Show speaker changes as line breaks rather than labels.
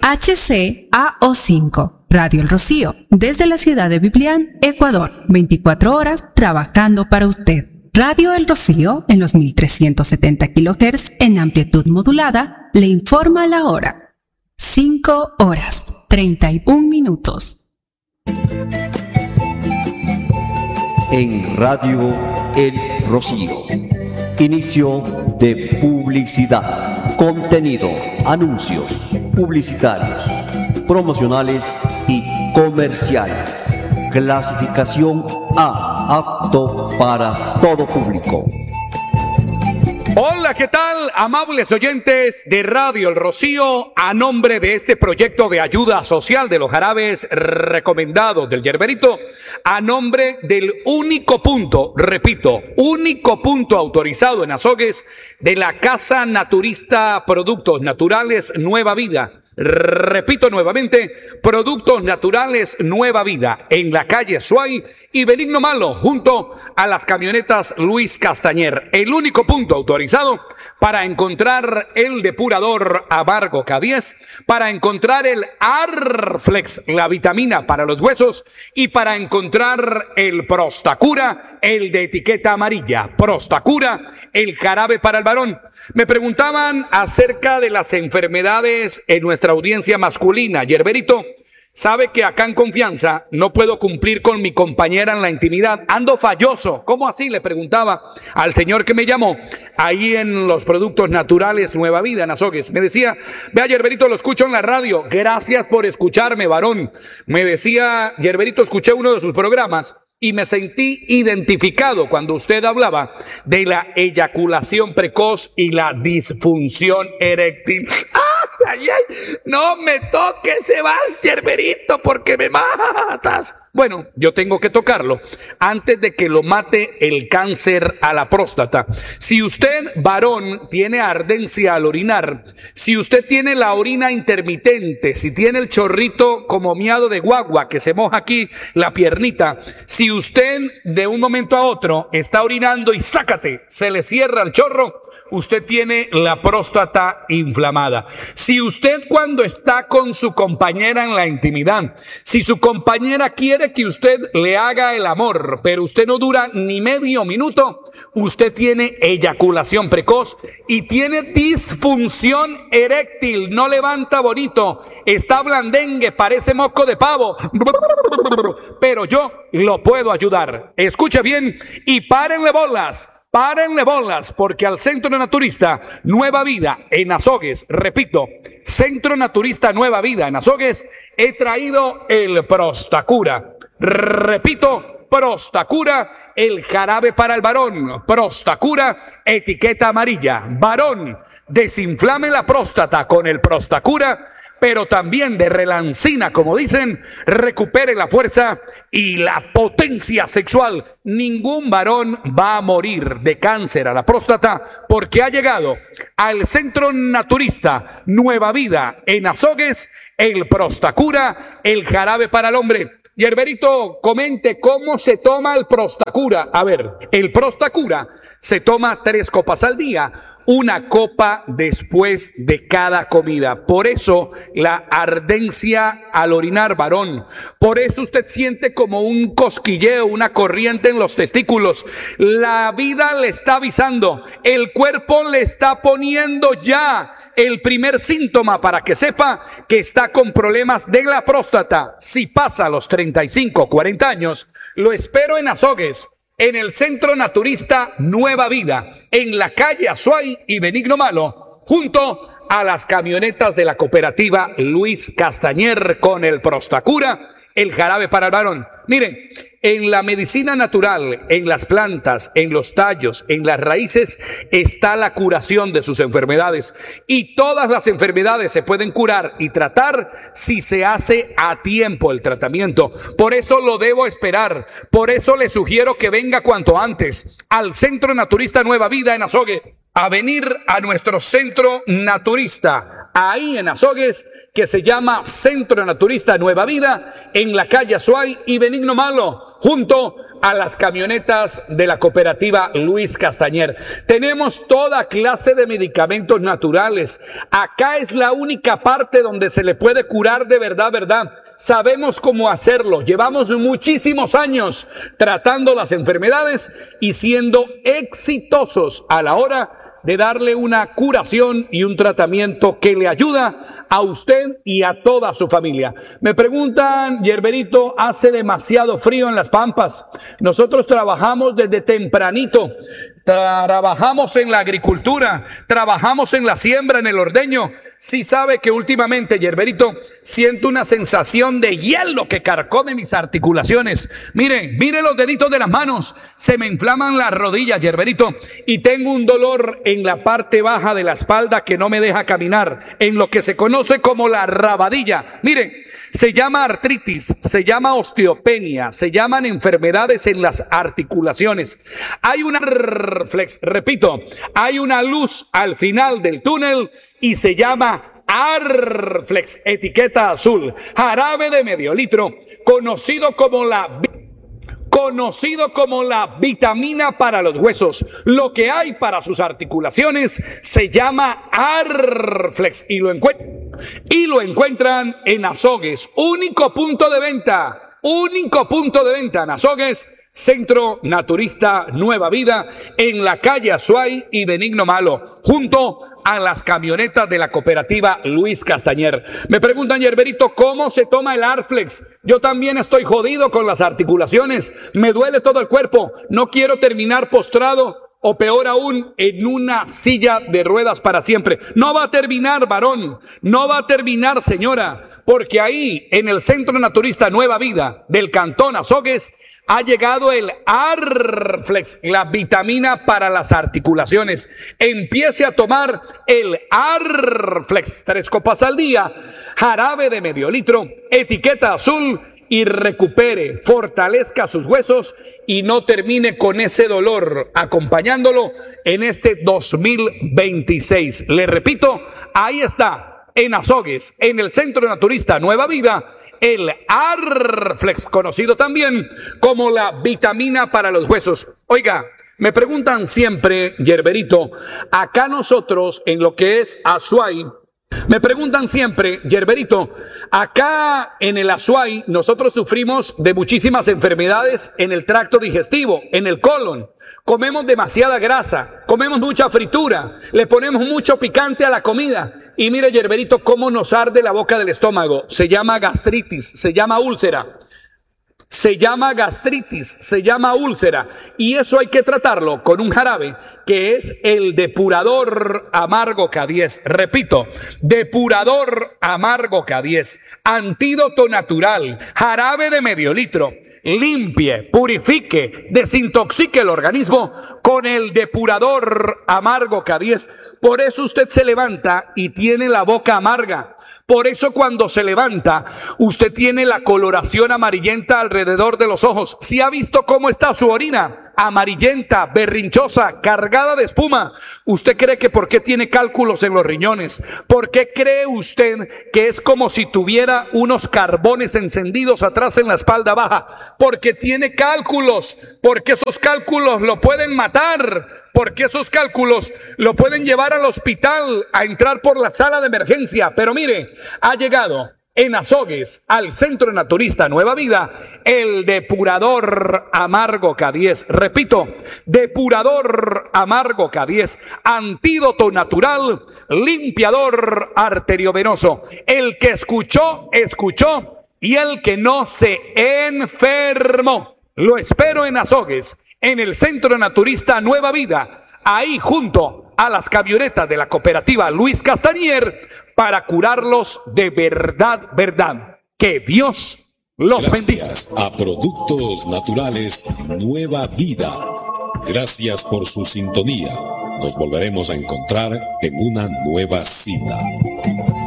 HCAO5, Radio El Rocío, desde la ciudad de Biblián, Ecuador, 24 horas trabajando para usted. Radio El Rocío, en los 1370 kHz en amplitud modulada, le informa la hora. 5 horas, 31 minutos.
En Radio El Rocío, inicio de publicidad, contenido, anuncios publicitarios, promocionales y comerciales. Clasificación A, apto para todo público.
Hola, ¿qué tal, amables oyentes de Radio El Rocío? A nombre de este proyecto de ayuda social de los jarabes recomendados del Yerberito, a nombre del único punto, repito, único punto autorizado en Azogues de la Casa Naturista Productos Naturales Nueva Vida. Repito nuevamente, Productos Naturales Nueva Vida, en la calle Suay y Benigno Malo, junto a las camionetas Luis Castañer. El único punto autorizado para encontrar el depurador Amargo K10, para encontrar el Arflex, la vitamina para los huesos, y para encontrar el Prostacura, el de etiqueta amarilla. Prostacura, el jarabe para el varón. Me preguntaban acerca de las enfermedades en nuestra audiencia masculina. Yerberito, sabe que acá en Confianza no puedo cumplir con mi compañera en la intimidad. Ando falloso. ¿Cómo así? Le preguntaba al señor que me llamó ahí en los Productos Naturales Nueva Vida en Azogues. Me decía, vea, Yerberito, lo escucho en la radio. Gracias por escucharme, varón. Me decía, Yerberito, escuché uno de sus programas y me sentí identificado cuando usted hablaba de la eyaculación precoz y la disfunción eréctil. ¡Ay, ay! No me toques ese vals, Yerberito, porque me matas. Bueno, yo tengo que tocarlo antes de que lo mate el cáncer a la próstata. Si usted, varón, tiene ardencia al orinar, si usted tiene la orina intermitente, si tiene el chorrito como miado de guagua que se moja aquí la piernita, si usted de un momento a otro está orinando y sácate, se le cierra el chorro, usted tiene la próstata inflamada. Si usted cuando está con su compañera en la intimidad, si su compañera quiere que usted le haga el amor, pero usted no dura ni medio minuto, usted tiene eyaculación precoz y tiene disfunción eréctil, no levanta bonito, está blandengue, parece moco de pavo, pero yo lo puedo ayudar. Escuche bien y párenle bolas. Párenle bolas, porque al Centro Naturista Nueva Vida en Azogues, repito, Centro Naturista Nueva Vida en Azogues, he traído el Prostacura. Repito, Prostacura, el jarabe para el varón. Prostacura, etiqueta amarilla. Varón, desinflame la próstata con el Prostacura, pero también de relancina, como dicen, recupere la fuerza y la potencia sexual. Ningún varón va a morir de cáncer a la próstata porque ha llegado al Centro Naturista Nueva Vida en Azogues el Prostacura, el jarabe para el hombre. Yerberito, comente cómo se toma el Prostacura. A ver, el Prostacura se toma 3 copas al día. 1 copa después de cada comida. Por eso la ardencia al orinar, varón. Por eso usted siente como un cosquilleo, una corriente en los testículos. La vida le está avisando. El cuerpo le está poniendo ya el primer síntoma para que sepa que está con problemas de la próstata. Si pasa los 35, 40 años, lo espero en Azogues, en el Centro Naturista Nueva Vida, en la calle Azuay y Benigno Malo, junto a las camionetas de la cooperativa Luis Castañer con el Prostacura, el jarabe para el varón. Miren, en la medicina natural, en las plantas, en los tallos, en las raíces, está la curación de sus enfermedades. Y todas las enfermedades se pueden curar y tratar si se hace a tiempo el tratamiento. Por eso lo debo esperar. Por eso le sugiero que venga cuanto antes al Centro Naturista Nueva Vida en Azogues, a venir a nuestro Centro Naturista, ahí en Azogues, que se llama Centro Naturista Nueva Vida, en la calle Azuay y Benigno Malo, junto a las camionetas de la cooperativa Luis Castañer. Tenemos toda clase de medicamentos naturales. Acá es la única parte donde se le puede curar de verdad, verdad. Sabemos cómo hacerlo. Llevamos muchísimos años tratando las enfermedades y siendo exitosos a la hora de darle una curación y un tratamiento que le ayuda a usted y a toda su familia. Me preguntan, Yerberito, hace demasiado frío en Las Pampas. Nosotros trabajamos desde tempranito. Trabajamos en la agricultura, trabajamos en la siembra, en el ordeño. Sí sabe que últimamente, Yerberito, siento una sensación de hielo que carcome mis articulaciones. Mire los deditos de las manos, se me inflaman las rodillas, Yerberito, y tengo un dolor en la parte baja de la espalda que no me deja caminar, en lo que se conoce como la rabadilla. Mire, se llama artritis, se llama osteopenia, se llaman enfermedades en las articulaciones. Hay una repito, hay una luz al final del túnel y se llama Arflex, etiqueta azul, jarabe de medio litro, conocido como la vitamina para los huesos. Lo que hay para sus articulaciones se llama Arflex y lo encuentran en Azogues, único punto de venta en Azogues, Centro Naturista Nueva Vida, en la calle Azuay y Benigno Malo, junto a las camionetas de la cooperativa Luis Castañer. Me preguntan, Yerberito, ¿cómo se toma el Arflex? Yo también estoy jodido con las articulaciones, me duele todo el cuerpo, no quiero terminar postrado o peor aún, en una silla de ruedas para siempre. No va a terminar, varón, no va a terminar, señora, porque ahí en el Centro Naturista Nueva Vida del Cantón Azogues ha llegado el Arflex, la vitamina para las articulaciones. Empiece a tomar el Arflex, 3 copas al día, jarabe de medio litro, etiqueta azul, y recupere, fortalezca sus huesos y no termine con ese dolor acompañándolo en este 2026. Le repito, ahí está, en Azogues, en el Centro Naturista Nueva Vida, el Arflex, conocido también como la vitamina para los huesos. Oiga, me preguntan siempre, Yerberito, acá nosotros en lo que es Azuay, me preguntan siempre, Yerberito, acá en el Azuay nosotros sufrimos de muchísimas enfermedades en el tracto digestivo, en el colon. Comemos demasiada grasa, comemos mucha fritura, le ponemos mucho picante a la comida. Y mire, Yerberito, cómo nos arde la boca del estómago. Se llama gastritis, se llama úlcera. Se llama gastritis, se llama úlcera, y eso hay que tratarlo con un jarabe que es el depurador amargo K10. Repito, depurador amargo K10, antídoto natural, jarabe de medio litro. Limpie, purifique, desintoxique el organismo con el depurador amargo K10. Por eso usted se levanta y tiene la boca amarga. Por eso cuando se levanta, usted tiene la coloración amarillenta alrededor de los ojos. ¿Sí ha visto cómo está su orina? Amarillenta, berrinchosa, cargada de espuma. ¿Usted cree que por qué tiene cálculos en los riñones? ¿Por qué cree usted que es como si tuviera unos carbones encendidos atrás en la espalda baja? Porque tiene cálculos, porque esos cálculos lo pueden matar, porque esos cálculos lo pueden llevar al hospital a entrar por la sala de emergencia. Pero mire, ha llegado en Azogues, al Centro Naturista Nueva Vida, el depurador amargo K10. Repito, depurador amargo K10, antídoto natural, limpiador arteriovenoso. El que escuchó, escuchó, y el que no se enfermó. Lo espero en Azogues, en el Centro Naturista Nueva Vida, ahí junto a las camionetas de la cooperativa Luis Castañer, para curarlos de verdad, verdad. Que Dios los bendiga.
Gracias a Productos Naturales Nueva Vida. Gracias por su sintonía. Nos volveremos a encontrar en una nueva cita.